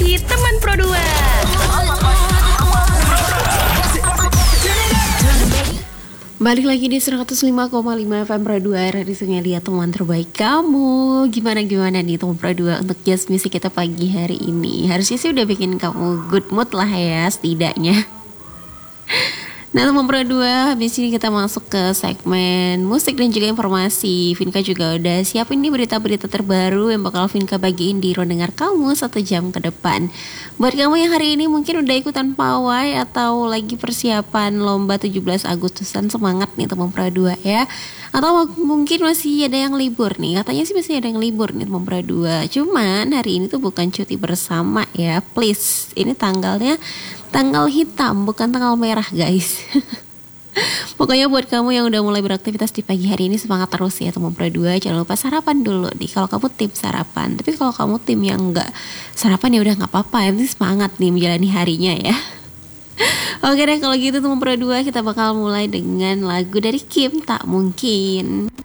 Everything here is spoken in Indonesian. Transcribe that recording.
pagi teman Pro 2. Balik lagi di 105,5 FM Pro 2 Radio Sungai Liat, teman terbaik kamu. Gimana nih teman Pro 2 untuk Just Music kita pagi hari ini? Harusnya sih udah bikin kamu good mood lah ya setidaknya. Nah teman Pro 2, habis ini kita masuk ke segmen musik dan juga informasi. Vinka juga udah siapin nih berita-berita terbaru yang bakal Vinka bagiin di ruang dengar kamu 1 jam ke depan. Buat kamu yang hari ini mungkin udah ikutan pawai atau lagi persiapan lomba 17 Agustusan, semangat nih teman Pro 2 ya. Atau mungkin masih ada yang libur nih, katanya sih masih ada yang libur nih teman Pro 2. Cuman hari ini tuh bukan cuti bersama ya, please. Ini tanggalnya tanggal hitam, bukan tanggal merah guys. Pokoknya buat kamu yang udah mulai beraktivitas di pagi hari ini, semangat terus ya teman Pro 2. Jangan lupa sarapan dulu nih kalau kamu tim sarapan. Tapi kalau kamu tim yang enggak sarapan ya udah gak apa-apa, yang penting semangat nih menjalani harinya ya. Oke deh kalau gitu teman Pro 2, kita bakal mulai dengan lagu dari Kim, Tak Mungkin.